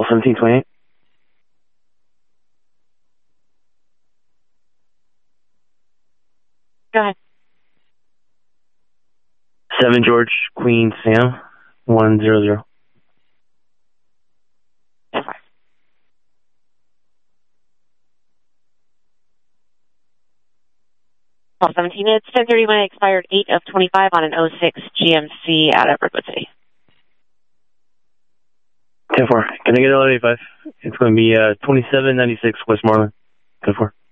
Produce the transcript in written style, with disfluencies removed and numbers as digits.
Call 1728. Go ahead. 7 George Queen Sam 100. Call 17. It's 10:30 when it expired 8 of 25 on an 06 GMC out of Redwood City. 10-4. Can I get 1185? It's going to be 2796 Westmoreland. 10-4.